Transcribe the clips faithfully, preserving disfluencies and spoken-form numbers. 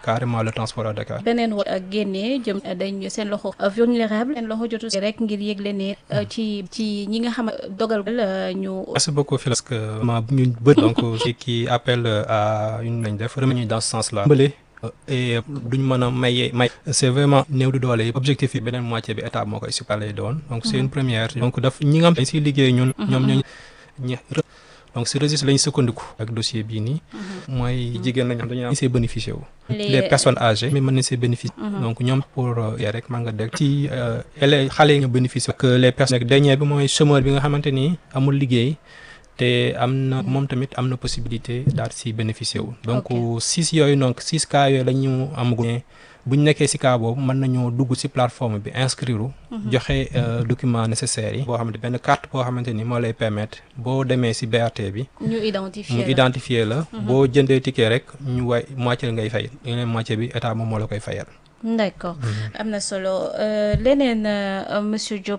carrément le transport à Dakar. beneen wa génnee jëm dañ seen loxo vulnérable seen loxo jotu si rek ngir yëgle ne ci ci ñi nga xam dogal ñu. Merci beaucoup Phil parce que ma ñu bëri donc qui appelle à une lañ def remis dans ce sens-là. Et duñ mën a maye may c'est vraiment néew di doole yi objectif yi beneen moitié bi état moo koy suppalee doon donc c'est une première donc daf ñi nga xam dañ siy liggéey ñun ñoom ñooñu ñi donc si registre lañu sukkandiku ak dossier bii nii mooy jigéen lañ xam dañu am see bénéficié wu les personnes âgées mais mën nañ see bénéficier donc ñoom pour ya rek maa nga dégg ci ele xale yi nga bénéficié que les personnes dernier bi mooy chômeur bi nga xamante ni amul liggéey te am na moom tamit am na possibilité daal si bénéficier wu donc six yooyu donc six cas yooyu la ñu amaguñ bu ñu nekkee si cas boobu mën nañoo dugg si plateforme bi inscrire joxe document nécessaires yi boo xamante benn carte boo xamante ni moo lay permettre boo demee si B R T bi ñu identifier ñu identifier la boo jëndee ticket rek ñu way moitié ngay fay yeneen moitié bi état moom moo la koy fayal. D'accord am na solo leneen monsieur Diop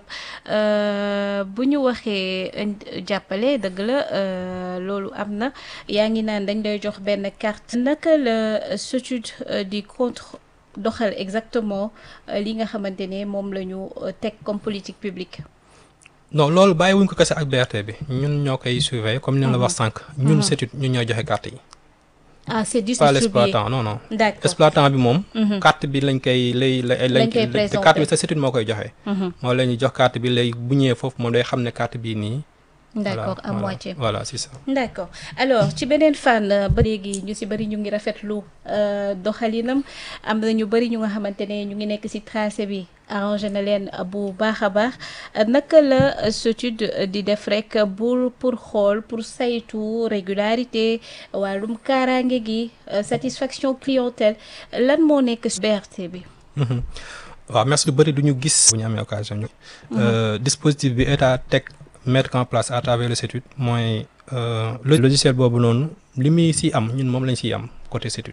bu ñu waxee jàppale dëgg la loolu am na yaa ngi naan dañ lay jox benn carte naka la statut du compte doxal exactement li nga xamante ne moom la ñu teg comme politique publique. non loolu bàyyi wuñ ko kese ak B R T bi ñun ñoo koy surveiller comme ni la wax sànq. ñun statut ñun ñoo joxe carte yi. ah c'est distribué pas l'exploitant non non. D'accord exploitant bi moom. carte bi lañ koy lay lay. lañ koy présenté carte bi sa statut moo koy joxe. moo la ñuy jox carte bi lay bu ñëwee foofu moom day xam ne carte bii nii. d'accord à voilà, moitié voilà c'est ça. d'accord alors ci beneen fànn ba léegi ñu ci bari ñu ngi rafetlu doxalinam am na ñu bari ñu nga xamante ne ñu ngi nekk ci tracé bi arrangé na leen bu baax a baax naka la statut di def rek pour pour xool pour saytu régularité wàllum kaaraange gi satisfaction clientèle lan moo nekk ci B R T bi. waaw merci lu bari du ñu gis. bu ñu amee occasion ñu. dispositif bi état teg. mettre en place à travers le statut mooy le logiciel boobu noonu li muy si am ñun moom lañ siy am côté statut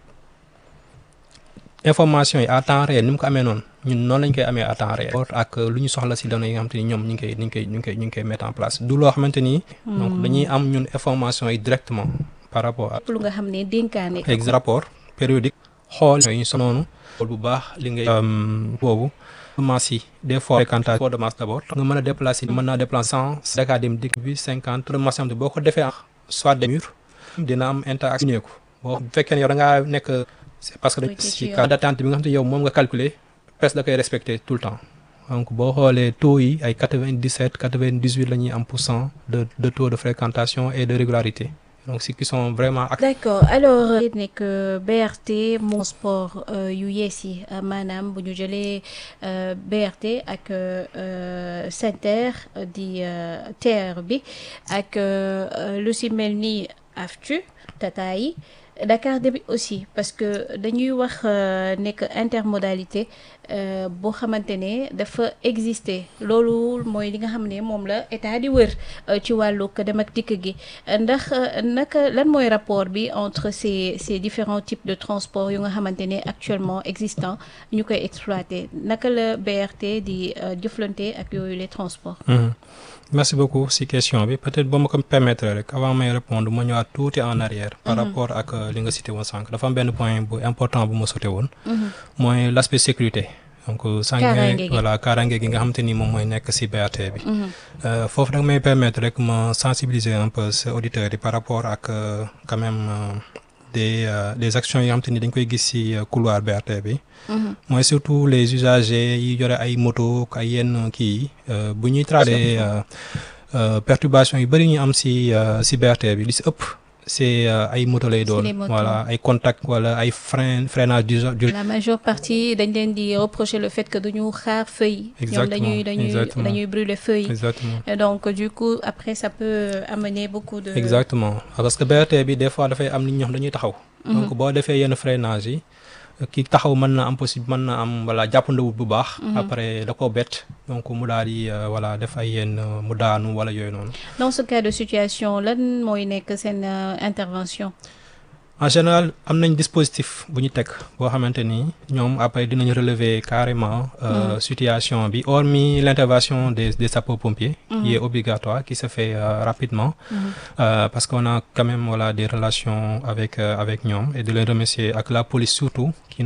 information yi à temps réel ni mu ko amee noonu ñun noonu lañ koy amee à temps réel ak lu ñu soxla si données yi nga xamante ni ñoom ñu ngi koy ñu ngi koy ñu ngi koy ñu ngi koy mettre en place du loo xamante ni donc dañuy am ñun information yi directement par rapport à lu nga xam ne dénkaane ex rapport périodique xool yooyu ñu so noonu xool bu baax li ngay boobu masse yi des fois fréquentation port de masse d'abord nga mën a déplacer mën naa déplacer cent Dakar dem dikk bi cinquante masse am boo ko defee soit des murs dina am interaction ko boo fekkee ne yow da ngaa nekk c'est parce que si cas d'attente bi nga xam te yow moom nga calculer presque da koy respecter tout le temps donc boo xoolee taux yi ay quatre-vingt-dix-sept quatre-vingt-dix-huit la ñuy am pour cent de de taux de fréquentation et de régularité donc ceux qui sont vraiment. D'accord alors nekk B R T transport yu yees yi maanaam bu ñu jëlee B R T ak SENTER di T E R bi ak lu si mel ni AFTU Tata yi Dakar Dem aussi parce que dañuy wax nekk intermodalité boo xamante ne dafa exister loolu mooy li nga xam ne moom la état di wër ci wàllu dem ak dikk gi ndax naka lan mooy rapport bi entre ces ces différents types de transport yu nga xamante ne actuellement existant ñu koy exploiter naka la B R T di jëflante ak yooyu les transports. Merci beaucoup si question bi peut-être boo ma ko permettre rek avant may répondre ma ñëwaat tuuti en arrière. par rapport ak li nga cité woon sànq dafa am benn point bu important bu ma sauté woon. mooy l'aspect sécurité. donc sànq voilà kaaraange gi nga xamante ni moom mooy nekk si B R T bi. foofu nag may permettre rek ma sensibiliser un peu ces auditeurs yi par rapport ak quand même des des actions yi nga xamante ni dañ koy gis si couloir B R T bi. mooy surtout les usagers yi yore ay moto ay yenn kii bu ñuy tracer perturbation yu bari ñu am si si B R T bi li si ëpp c'est ay moto lay doon voilà ay contact wala ay frein freinage du la majeure partie dañ leen di reprocher le fait que dañu xaar feu ñoom dañuy dañuy dañuy brûler feu yi et donc du coup après ça peut amener beaucoup de exactement parce que B R T bi des fois dafay am nit ñoo xam dañuy taxaw donc boo defee yenn freinage yi ki taxaw mën na am possible mën na am voilà jàppandawut bu baax. après da koo bett donc mu daal di voilà def ay yenn mu daanu wala yooyu noonu. dans ce cas de situation lan mooy nekk seen intervention. en général am nañ dispositif bu ñu teg boo xamante ni ñoom après dinañ relever carrément euh, situation bi hormis l'intervention des des sapeurs-pompiers mm-hmm. qui est obligatoire qui se fait euh, rapidement mm-hmm. euh, parce qu'on a quand même voilà des relations avec euh, avec ñoom et de les remercier ak la police surtout qui